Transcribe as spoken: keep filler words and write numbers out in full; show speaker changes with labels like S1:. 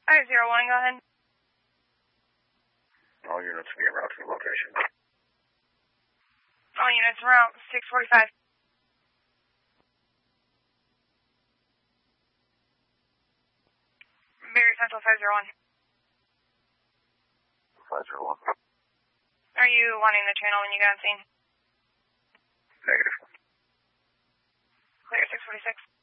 S1: Alright, zero one, go ahead.
S2: All units be en route to the location.
S1: All units en route, six forty-five. Berry Central five zero one.
S2: five zero one.
S1: Are you wanting the channel when you get on scene?
S2: Negative.
S1: Clear six forty-six.